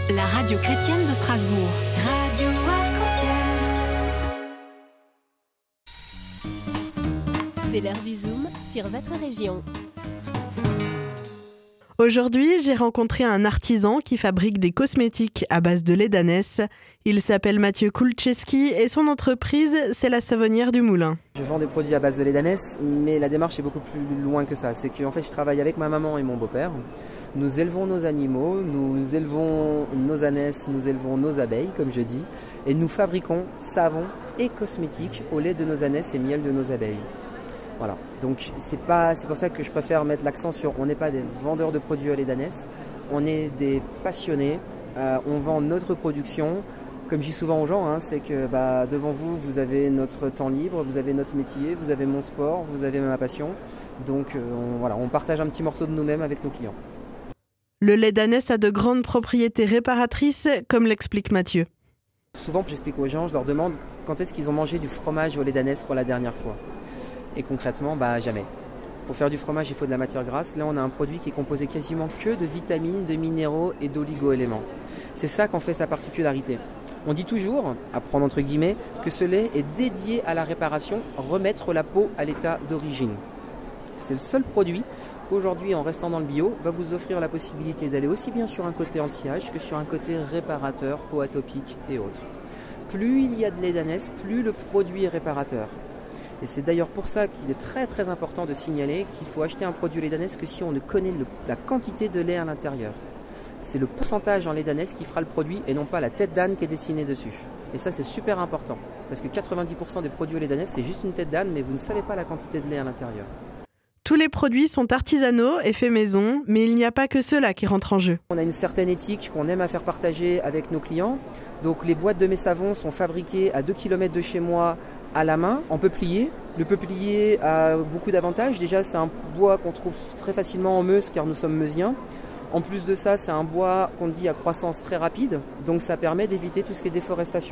La radio chrétienne de Strasbourg. Radio Arc-en-Ciel. C'est l'heure du Zoom sur votre région. Aujourd'hui, j'ai rencontré un artisan qui fabrique des cosmétiques à base de lait d'ânesse. Il s'appelle Mathieu Kulczewski et son entreprise, c'est la Savonnière du Moulin. Je vends des produits à base de lait d'ânesse, mais la démarche est beaucoup plus loin que ça. C'est qu'en fait, je travaille avec ma maman et mon beau-père. Nous élevons nos animaux, nous élevons nos ânesses, nous élevons nos abeilles, comme je dis, et nous fabriquons savon et cosmétiques au lait de nos ânesses et miel de nos abeilles. Voilà, donc c'est pour ça que je préfère mettre l'accent sur on n'est pas des vendeurs de produits à lait d'ânesse, on est des passionnés, on vend notre production. Comme je dis souvent aux gens, c'est que devant vous, vous avez notre temps libre, vous avez notre métier, vous avez mon sport, vous avez ma passion. Donc on partage un petit morceau de nous-mêmes avec nos clients. Le lait d'ânesse a de grandes propriétés réparatrices, comme l'explique Mathieu. Souvent, j'explique aux gens, je leur demande quand est-ce qu'ils ont mangé du fromage au lait d'ânesse pour la dernière fois. Et concrètement, jamais. Pour faire du fromage, il faut de la matière grasse. Là, on a un produit qui est composé quasiment que de vitamines, de minéraux et d'oligo-éléments. C'est ça qu'en fait sa particularité. On dit toujours, à prendre entre guillemets, que ce lait est dédié à la réparation, remettre la peau à l'état d'origine. C'est le seul produit qu'aujourd'hui, en restant dans le bio, va vous offrir la possibilité d'aller aussi bien sur un côté anti-âge que sur un côté réparateur, peau atopique et autres. Plus il y a de lait d'ânesse, plus le produit est réparateur. Et c'est d'ailleurs pour ça qu'il est très très important de signaler qu'il faut acheter un produit lait d'ânesse que si on ne connaît la quantité de lait à l'intérieur. C'est le pourcentage en lait d'ânesse qui fera le produit et non pas la tête d'âne qui est dessinée dessus. Et ça c'est super important parce que 90% des produits au lait d'ânesse c'est juste une tête d'âne mais vous ne savez pas la quantité de lait à l'intérieur. Tous les produits sont artisanaux et faits maison, mais il n'y a pas que ceux-là qui rentrent en jeu. On a une certaine éthique qu'on aime à faire partager avec nos clients. Donc les boîtes de mes savons sont fabriquées à 2 km de chez moi à la main, en peuplier. Le peuplier a beaucoup d'avantages. Déjà, c'est un bois qu'on trouve très facilement en Meuse car nous sommes meusiens. En plus de ça, c'est un bois qu'on dit à croissance très rapide. Donc ça permet d'éviter tout ce qui est déforestation.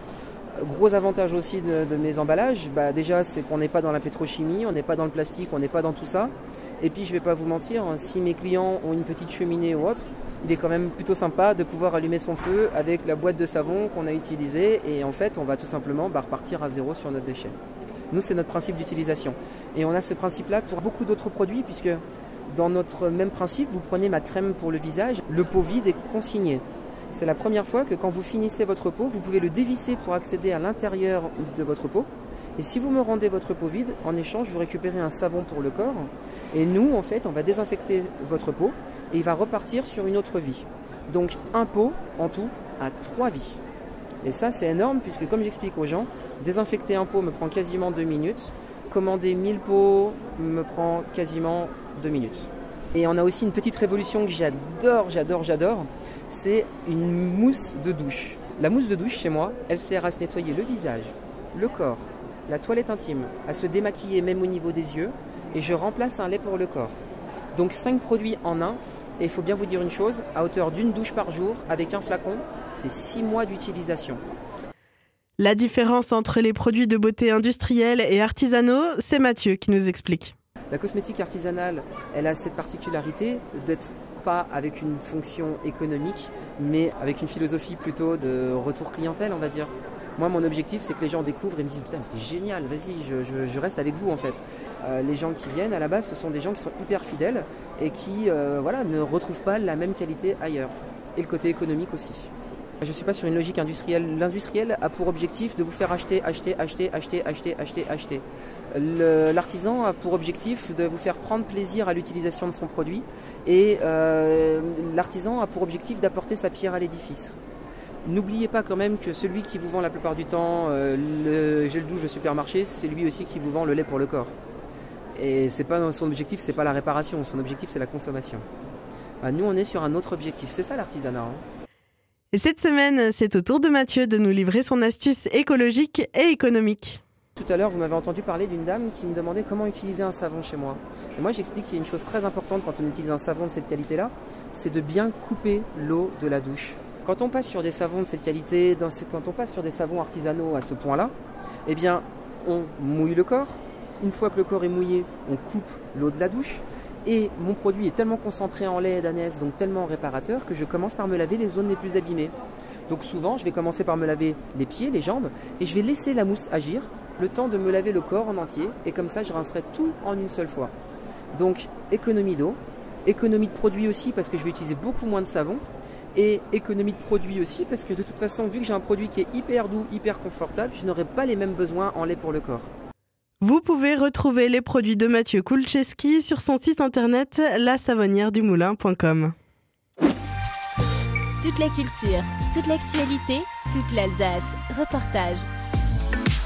Gros avantage aussi de mes emballages, déjà c'est qu'on n'est pas dans la pétrochimie, on n'est pas dans le plastique, on n'est pas dans tout ça. Et puis je ne vais pas vous mentir, si mes clients ont une petite cheminée ou autre, il est quand même plutôt sympa de pouvoir allumer son feu avec la boîte de savon qu'on a utilisée et en fait on va tout simplement repartir à zéro sur notre déchet. Nous c'est notre principe d'utilisation et on a ce principe là pour beaucoup d'autres produits puisque dans notre même principe vous prenez ma crème pour le visage, le pot vide est consigné. C'est la première fois que quand vous finissez votre pot, vous pouvez le dévisser pour accéder à l'intérieur de votre pot. Et si vous me rendez votre pot vide, en échange, vous récupérez un savon pour le corps. Et nous, en fait, on va désinfecter votre pot et il va repartir sur une autre vie. Donc, un pot, en tout, a 3 vies. Et ça, c'est énorme puisque, comme j'explique aux gens, désinfecter un pot me prend quasiment 2 minutes. Commander 1000 pots me prend quasiment 2 minutes. Et on a aussi une petite révolution que j'adore. C'est une mousse de douche. La mousse de douche chez moi, elle sert à se nettoyer le visage, le corps, la toilette intime, à se démaquiller même au niveau des yeux et je remplace un lait pour le corps. Donc 5 produits en un et il faut bien vous dire une chose, à hauteur d'une douche par jour avec un flacon, c'est 6 mois d'utilisation. La différence entre les produits de beauté industriels et artisanaux, c'est Mathieu qui nous explique. La cosmétique artisanale, elle a cette particularité d'être pas avec une fonction économique, mais avec une philosophie plutôt de retour clientèle, on va dire. Moi, mon objectif, c'est que les gens découvrent et me disent « Putain, mais c'est génial, vas-y, je reste avec vous, en fait. » Les gens qui viennent, à la base, ce sont des gens qui sont hyper fidèles et qui ne retrouvent pas la même qualité ailleurs. Et le côté économique aussi. Je ne suis pas sur une logique industrielle. L'industriel a pour objectif de vous faire acheter. L'artisan a pour objectif de vous faire prendre plaisir à l'utilisation de son produit. Et l'artisan a pour objectif d'apporter sa pierre à l'édifice. N'oubliez pas quand même que celui qui vous vend la plupart du temps le gel douche au supermarché, c'est lui aussi qui vous vend le lait pour le corps. Et c'est pas son objectif, c'est pas la réparation, son objectif c'est la consommation. Nous on est sur un autre objectif, c'est ça l'artisanat. Et cette semaine, c'est au tour de Mathieu de nous livrer son astuce écologique et économique. Tout à l'heure, vous m'avez entendu parler d'une dame qui me demandait comment utiliser un savon chez moi. Et moi, j'explique qu'il y a une chose très importante quand on utilise un savon de cette qualité-là, c'est de bien couper l'eau de la douche. Quand on passe sur des savons de cette qualité, quand on passe sur des savons artisanaux à ce point-là, eh bien, on mouille le corps. Une fois que le corps est mouillé, on coupe l'eau de la douche. Et mon produit est tellement concentré en lait d'ânesse, donc tellement réparateur, que je commence par me laver les zones les plus abîmées. Donc souvent, je vais commencer par me laver les pieds, les jambes, et je vais laisser la mousse agir, le temps de me laver le corps en entier, et comme ça, je rincerai tout en une seule fois. Donc, économie d'eau, économie de produit aussi, parce que je vais utiliser beaucoup moins de savon, et économie de produit aussi, parce que de toute façon, vu que j'ai un produit qui est hyper doux, hyper confortable, je n'aurai pas les mêmes besoins en lait pour le corps. Vous pouvez retrouver les produits de Mathieu Kulczewski sur son site internet lasavonnièredumoulin.com. Toute la culture, toute l'actualité, toute l'Alsace. Reportage.